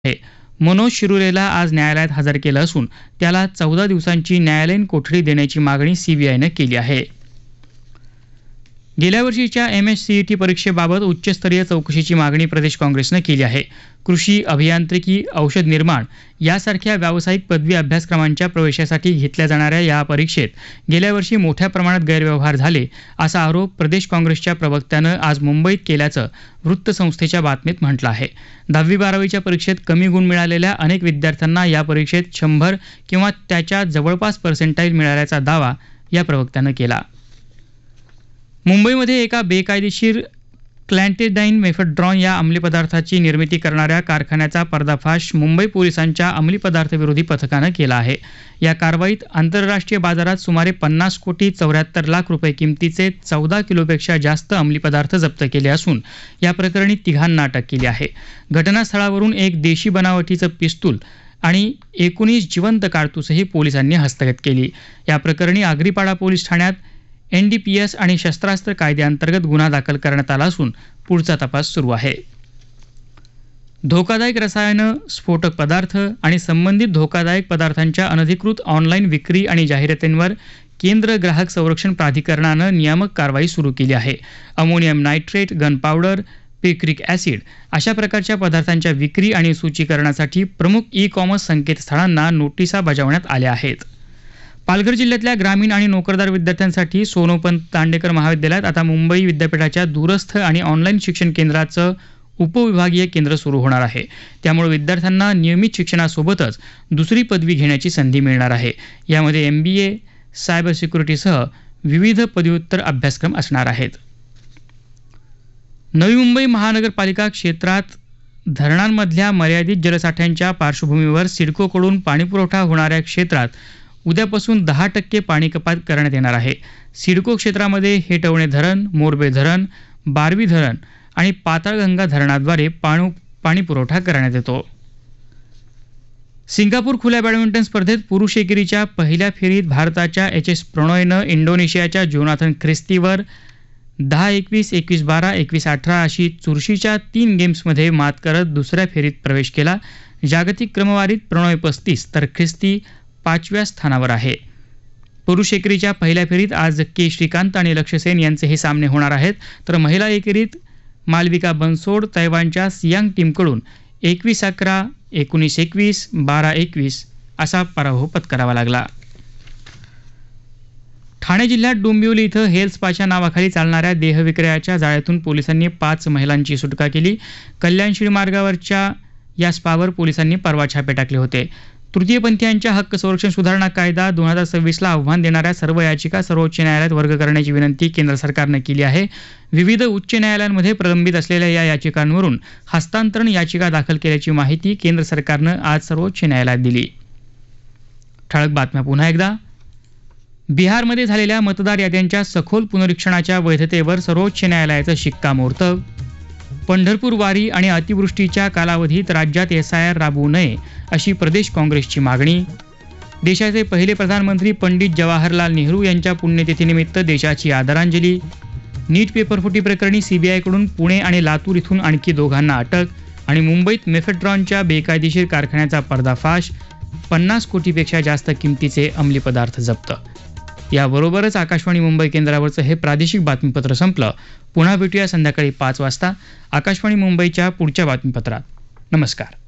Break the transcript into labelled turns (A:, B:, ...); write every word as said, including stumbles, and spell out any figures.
A: आहे. मनोज शिरुरेला आज न्यायालयात हजर केलं असून त्याला चौदा दिवसांची न्यायालयीन कोठडी देण्याची मागणी सीबीआयनं केली आहे. गेल्या वर्षीच्या एमएससीईटी परीक्षेबाबत उच्चस्तरीय चौकशीची मागणी प्रदेश काँग्रेसनं केली आहे. कृषी, अभियांत्रिकी, औषध निर्माण यासारख्या व्यावसायिक पदवी अभ्यासक्रमांच्या प्रवेशासाठी घेतल्या जाणाऱ्या या परीक्षेत गेल्या वर्षी मोठ्या प्रमाणात गैरव्यवहार झाले असा आरोप प्रदेश काँग्रेसच्या प्रवक्त्यानं आज मुंबईत केल्याचं वृत्तसंस्थेच्या बातमीत म्हटलं आहे. दहावी बारावीच्या परीक्षेत कमी गुण मिळालेल्या अनेक विद्यार्थ्यांना या परीक्षेत शंभर किंवा त्याच्या जवळपास पर्सेंटाईल मिळाल्याचा दावा या प्रवक्त्यानं केला. मुंबईमध्ये एका बेकायदेशीर क्लॅन्टेडाईन मेफेड्रॉन या अंमली पदार्थाची निर्मिती करणाऱ्या कारखान्याचा पर्दाफाश मुंबई पोलिसांच्या अंमली पदार्थ विरोधी पथकानं केला आहे. या कारवाईत आंतरराष्ट्रीय बाजारात सुमारे पन्नास कोटी चौऱ्याहत्तर लाख रुपये किमतीचे चौदा किलोपेक्षा जास्त अंमली पदार्थ जप्त केले असून या प्रकरणी तिघांना अटक केली आहे. घटनास्थळावरून एक देशी बनावटीचं पिस्तूल आणि एकोणीस जिवंत कारतूसही पोलिसांनी हस्तगत केली. या प्रकरणी आगरीपाडा पोलीस ठाण्यात एनडीपीएस आणि शस्त्रास्त्र कायद्याअंतर्गत गुन्हा दाखल करण्यात आला असून पुढचा तपास सुरू आहे. धोकादायक रसायनं, स्फोटक पदार्थ आणि संबंधित धोकादायक पदार्थांच्या अनधिकृत ऑनलाईन विक्री आणि जाहिरातींवर केंद्र ग्राहक संरक्षण प्राधिकरणानं नियामक कारवाई सुरू केली आहे. Ammonium nitrate, gun powder, picric acid अशा प्रकारच्या पदार्थांच्या विक्री आणि सूचीकरणासाठी प्रमुख ई कॉमर्स संकेतस्थळांना नोटिसा बजावण्यात आल्या आहेत. पालघर जिल्ह्यातल्या ग्रामीण आणि नोकरदार विद्यार्थ्यांसाठी सोनोपंत दांडेकर महाविद्यालयात आता मुंबई विद्यापीठाच्या दूरस्थ आणि ऑनलाईन शिक्षण केंद्राचं उपविभागीय केंद्र सुरू होणार आहे. त्यामुळे विद्यार्थ्यांना नियमित शिक्षणासोबतच दुसरी पदवी घेण्याची संधी मिळणार आहे. यामध्ये एमबीए, सायबर सिक्युरिटीसह विविध पदव्युत्तर अभ्यासक्रम असणार आहेत. नवी मुंबई महानगरपालिका क्षेत्रात धरणांमधल्या मर्यादित जलसाठ्यांच्या पार्श्वभूमीवर सिडकोकडून पाणीपुरवठा होणाऱ्या क्षेत्रात उद्यापासून दहा टक्के पाणी कपात करण्यात येणार आहे. सिडको क्षेत्रामध्ये हेटवणे धरण, मोरबे धरण, बारवी धरण आणि पाताळगंगा धरणाद्वारे पाणी पाणी पुरवठा करण्यात येतो. सिंगापूर खुल्या बॅडमिंटन स्पर्धेत पुरुष एकेरीच्या पहिल्या फेरीत भारताच्या एच एस प्रणॉयनं इंडोनेशियाच्या जोनाथन ख्रिस्तीवर दहा एकवीस, एकवीस बारा, एकवीस अठरा अशी चुरशीच्या तीन गेम्समध्ये मात करत दुसऱ्या फेरीत प्रवेश केला. जागतिक क्रमवारीत प्रणॉय पस्तीस तर ख्रिस्ती पाचव्या स्थानावर आहे. पुरुष एकेरीच्या पहिल्या फेरीत आज के श्रीकांत आणि लक्ष्य सेन यांचे हे सामने होणार आहेत. तर महिला एकेरीत मालविका बनसोड तैवानच्या सियांग टीमकडून एकवीस अकरा, एकोणीस एकवीस, बारा एकवीस असा पराभव पत्करावा लागला. ठाणे जिल्ह्यात डोंबिवली इथं हेल्थ स्पाच्या नावाखाली चालणाऱ्या देहविक्रयाच्या जाळ्यातून पोलिसांनी पाच महिलांची सुटका केली. कल्याणशिळ मार्गावरच्या या स्पावर पोलिसांनी परवा छापे टाकले होते. तृतीयपंथीयांच्या हक्क संरक्षण सुधारणा कायदा दोन हजार सव्वीसला आव्हान देणाऱ्या सर्व याचिका सर्वोच्च न्यायालयात वर्ग करण्याची विनंती केंद्र सरकारनं केली आहे. विविध उच्च न्यायालयांमध्ये प्रलंबित असलेल्या या याचिकांवरून हस्तांतरण याचिका दाखल केल्याची माहिती केंद्र सरकारनं आज सर्वोच्च न्यायालयात दिली. ठळक बातम्या पुन्हा एकदा. बिहारमध्ये झालेल्या मतदार याद्यांच्या सखोल पुनरीक्षणाच्या वैधतेवर सर्वोच्च न्यायालयाचं शिक्कामोर्तब. पंढरपूर वारी आणि अतिवृष्टीच्या कालावधीत राज्यात एस आय आर राबवू नये अशी प्रदेश काँग्रेसची मागणी. देशाचे पहिले प्रधानमंत्री पंडित जवाहरलाल नेहरू यांच्या पुण्यतिथीनिमित्त देशाची आदरांजली. नीट पेपरफुटी प्रकरणी सीबीआयकडून पुणे आणि लातूर इथून आणखी दोघांना अटक. आणि मुंबईत मेफेड्रॉनच्या बेकायदेशीर कारखान्याचा पर्दाफाश. पन्नास कोटीपेक्षा जास्त किमतीचे अंमली पदार्थ जप्त. याबरोबरच आकाशवाणी मुंबई केंद्रावरचं हे प्रादेशिक बातमीपत्र संपलं. पुन्हा भेटूया संध्याकाळी पाच वाजता आकाशवाणी मुंबईच्या पुढच्या बातमीपत्रात. नमस्कार.